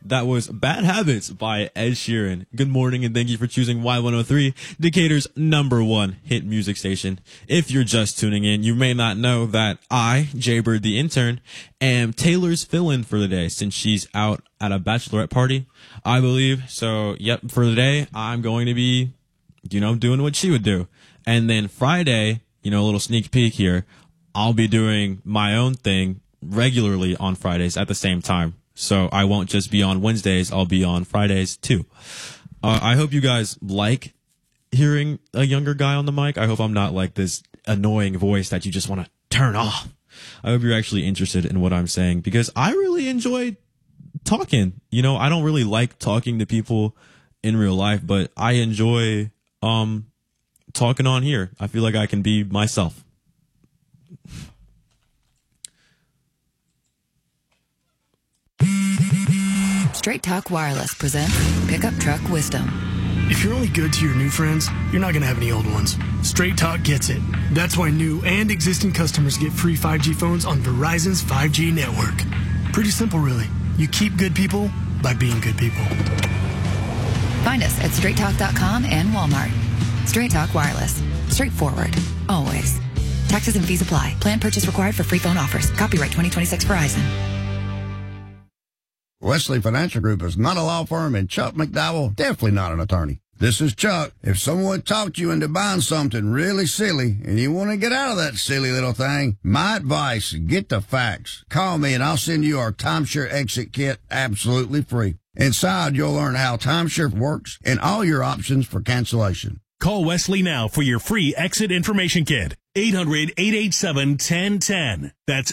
That was Bad Habits by Ed Sheeran. Good morning and thank you for choosing Y103, Decatur's #1 hit music station. If you're just tuning in, you may not know that I, Jaybird the intern, am Taylor's fill-in for the day since she's out at a bachelorette party, I believe. So, yep, for the day, I'm going to be, doing what she would do. And then Friday, a little sneak peek here, I'll be doing my own thing regularly on Fridays at the same time. So I won't just be on Wednesdays, I'll be on Fridays too. I hope you guys like hearing a younger guy on the mic. I hope I'm not like this annoying voice that you just want to turn off. I hope you're actually interested in what I'm saying because I really enjoy talking. I don't really like talking to people in real life, but I enjoy talking on here. I feel like I can be myself. Straight Talk Wireless presents Pickup Truck Wisdom. If you're only good to your new friends, you're not going to have any old ones. Straight Talk gets it. That's why new and existing customers get free 5G phones on Verizon's 5G network. Pretty simple, really. You keep good people by being good people. Find us at straighttalk.com and Walmart. Straight Talk Wireless. Straightforward. Always. Taxes and fees apply. Plan purchase required for free phone offers. Copyright 2026 Verizon. Wesley Financial Group is not a law firm, and Chuck McDowell, definitely not an attorney. This is Chuck. If someone talked you into buying something really silly and you want to get out of that silly little thing, my advice, get the facts. Call me and I'll send you our timeshare exit kit absolutely free. Inside, you'll learn how timeshare works and all your options for cancellation. Call Wesley now for your free exit information kit. 800-887-1010. That's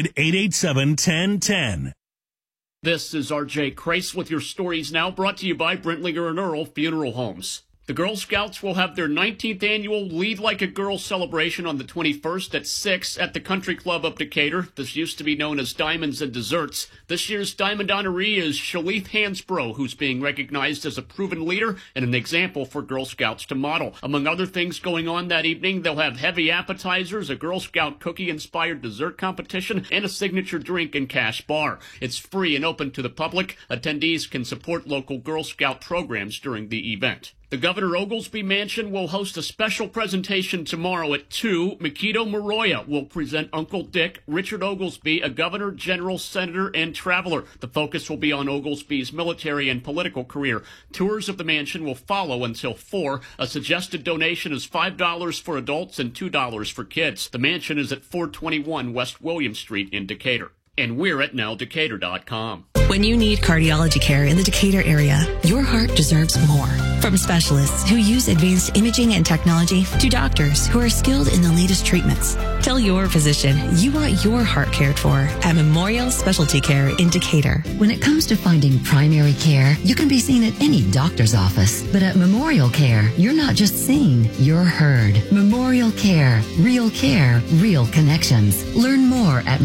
800-887-1010. This is R.J. Crace with your stories now, brought to you by Brentlinger and Earl Funeral Homes. The Girl Scouts will have their 19th annual Lead Like a Girl celebration on the 21st at 6 at the Country Club of Decatur. This used to be known as Diamonds and Desserts. This year's Diamond Honoree is Shalith Hansbrough, who's being recognized as a proven leader and an example for Girl Scouts to model. Among other things going on that evening, they'll have heavy appetizers, a Girl Scout cookie-inspired dessert competition, and a signature drink and cash bar. It's free and open to the public. Attendees can support local Girl Scout programs during the event. The Governor Oglesby Mansion will host a special presentation tomorrow at 2. Makito Moroya will present Uncle Dick, Richard Oglesby, a governor, general, senator, and traveler. The focus will be on Oglesby's military and political career. Tours of the mansion will follow until 4. A suggested donation is $5 for adults and $2 for kids. The mansion is at 421 West William Street in Decatur. And we're at nowdecatur.com. When you need cardiology care in the Decatur area, your heart deserves more. From specialists who use advanced imaging and technology to doctors who are skilled in the latest treatments. Tell your physician you want your heart cared for at Memorial Specialty Care in Decatur. When it comes to finding primary care, you can be seen at any doctor's office. But at Memorial Care, you're not just seen, you're heard. Memorial Care. Real care, real connections. Learn more at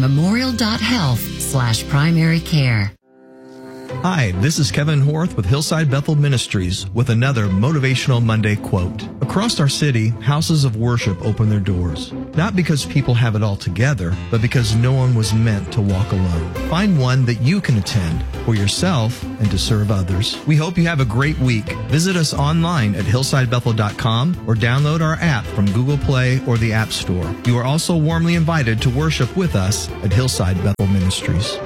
memorial.health/primary care. Hi, this is Kevin Horth with Hillside Bethel Ministries with another Motivational Monday quote. Across our city, houses of worship open their doors. Not because people have it all together, but because no one was meant to walk alone. Find one that you can attend for yourself and to serve others. We hope you have a great week. Visit us online at hillsidebethel.com or download our app from Google Play or the App Store. You are also warmly invited to worship with us at Hillside Bethel Ministries.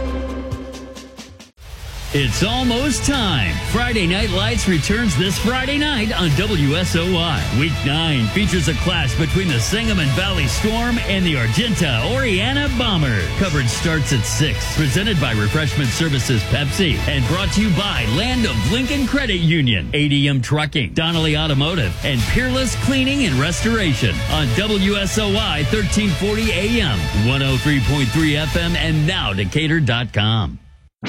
It's almost time. Friday Night Lights returns this Friday night on WSOY. Week 9 features a clash between the Sangamon Valley Storm and the Argenta Oriana Bombers. Coverage starts at 6. Presented by Refreshment Services Pepsi and brought to you by Land of Lincoln Credit Union, ADM Trucking, Donnelly Automotive, and Peerless Cleaning and Restoration on WSOY 1340 AM, 103.3 FM, and nowdecatur.com.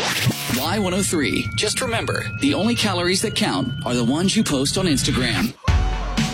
Y103. Just remember, the only calories that count are the ones you post on Instagram.